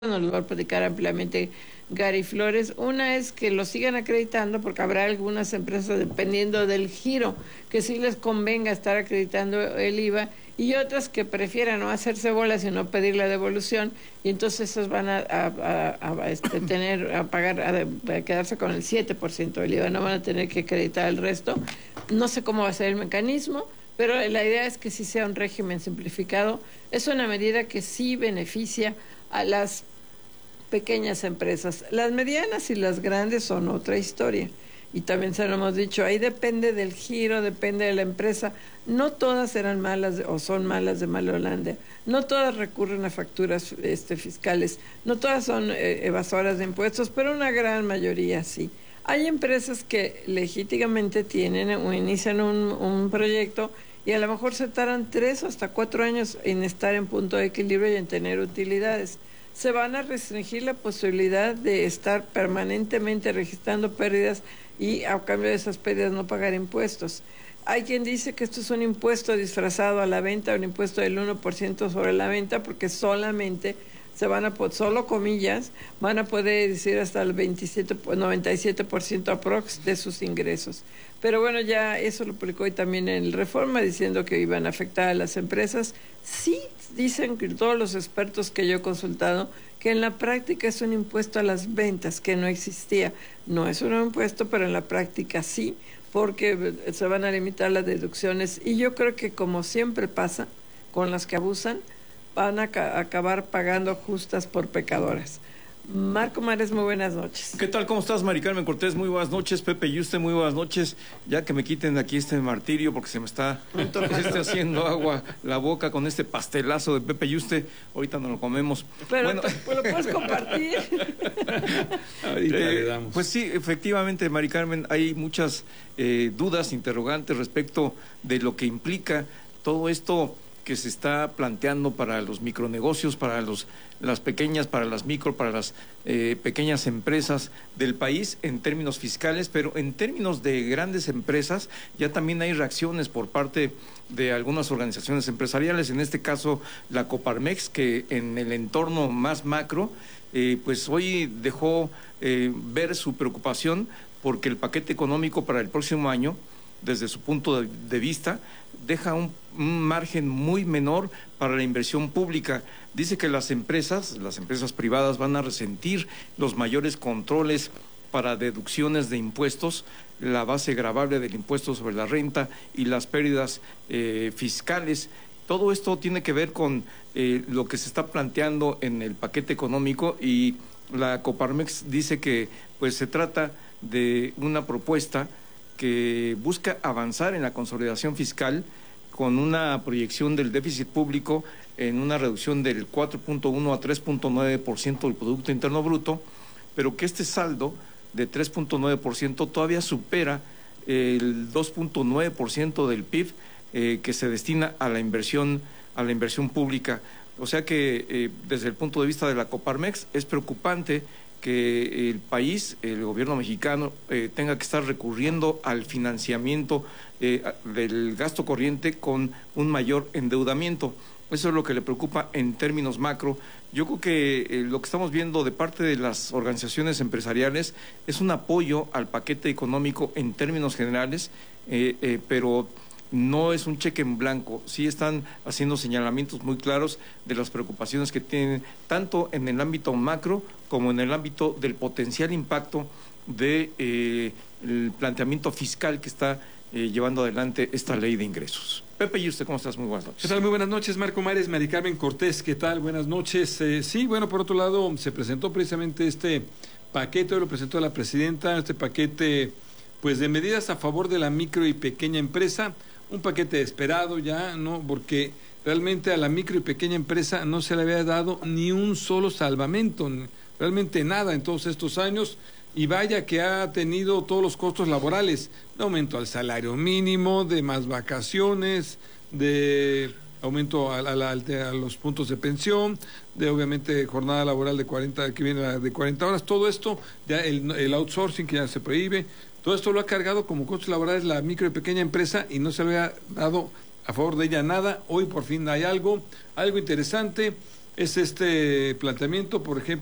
nos lo va a platicar ampliamente Gary Flores. Una es que lo sigan acreditando, porque habrá algunas empresas, dependiendo del giro, que sí les convenga estar acreditando el IVA, y otras que prefieran no hacerse bolas y no pedir la devolución, y entonces esos van a pagar, a quedarse con el 7% del IVA, no van a tener que acreditar el resto. No sé cómo va a ser el mecanismo, pero la idea es que sí sea un régimen simplificado. Es una medida que sí beneficia a las pequeñas empresas. Las medianas y las grandes son otra historia. Y también se lo hemos dicho, ahí depende del giro, depende de la empresa. No todas eran malas o son malas de Malolandia. No todas recurren a facturas fiscales. No todas son evasoras de impuestos, pero una gran mayoría sí. Hay empresas que legítimamente tienen o inician un proyecto y a lo mejor se tardan 3 o hasta 4 años en estar en punto de equilibrio y en tener utilidades. Se van a restringir la posibilidad de estar permanentemente registrando pérdidas y a cambio de esas pérdidas no pagar impuestos. Hay quien dice que esto es un impuesto disfrazado a la venta, un impuesto del 1% sobre la venta, porque solamente se van a, solo comillas, van a poder decir hasta el 97% aprox de sus ingresos. Pero bueno, ya eso lo publicó hoy también en el Reforma, diciendo que iban a afectar a las empresas. Sí dicen que todos los expertos que yo he consultado que en la práctica es un impuesto a las ventas, que no existía. No es un impuesto, pero en la práctica sí, porque se van a limitar las deducciones. Y yo creo que, como siempre pasa con las que abusan, van a acabar pagando justas por pecadoras. Marco Mares, muy buenas noches. ¿Qué tal? ¿Cómo estás, Mari Carmen Cortés? Muy buenas noches. Pepe Yuste, muy buenas noches. Ya que me quiten aquí este martirio, porque se me está haciendo agua la boca con este pastelazo de Pepe Yuste. Ahorita nos lo comemos. Pero bueno, pues lo puedes compartir. Ahorita le damos. Pues sí, efectivamente, Mari Carmen, hay muchas dudas, interrogantes respecto de lo que implica todo esto que se está planteando para los micronegocios, para las pequeñas, para las micro, para las pequeñas empresas del país en términos fiscales, pero en términos de grandes empresas ya también hay reacciones por parte de algunas organizaciones empresariales, en este caso la Coparmex, que en el entorno más macro, pues hoy dejó ver su preocupación porque el paquete económico para el próximo año, desde su punto de vista, deja un margen muy menor para la inversión pública. Dice que las empresas privadas van a resentir los mayores controles para deducciones de impuestos, la base gravable del impuesto sobre la renta y las pérdidas fiscales. Todo esto tiene que ver con lo que se está planteando en el paquete económico, y la Coparmex dice que pues se trata de una propuesta que busca avanzar en la consolidación fiscal con una proyección del déficit público en una reducción del 4.1 a 3.9% del Producto Interno Bruto, pero que este saldo de 3.9% todavía supera el 2.9% del PIB que se destina a la inversión pública. O sea que desde el punto de vista de la Coparmex es preocupante que el país, el gobierno mexicano, tenga que estar recurriendo al financiamiento del gasto corriente con un mayor endeudamiento. Eso es lo que le preocupa en términos macro. Yo creo que lo que estamos viendo de parte de las organizaciones empresariales es un apoyo al paquete económico en términos generales, pero no es un cheque en blanco. Sí están haciendo señalamientos muy claros de las preocupaciones que tienen tanto en el ámbito macro como en el ámbito del potencial impacto de el planteamiento fiscal que está llevando adelante esta ley de ingresos. Pepe, ¿y usted cómo estás? Muy buenas noches. ¿Qué tal? Muy buenas noches, Marco Mares, Mari Carmen Cortés, ¿qué tal? Buenas noches. Sí, bueno, por otro lado, se presentó precisamente este paquete, lo presentó la presidenta, este paquete pues de medidas a favor de la micro y pequeña empresa. Un paquete esperado ya, ¿no? Porque realmente a la micro y pequeña empresa no se le había dado ni un solo salvamento, realmente nada en todos estos años, y vaya que ha tenido todos los costos laborales, de aumento al salario mínimo, de más vacaciones, de aumento a los puntos de pensión, de obviamente jornada laboral de 40 horas, todo esto, ya el outsourcing que ya se prohíbe. Todo esto lo ha cargado como costos laborales la micro y pequeña empresa y no se le había dado a favor de ella nada. Hoy por fin hay algo interesante. es este planteamiento, por ejemplo,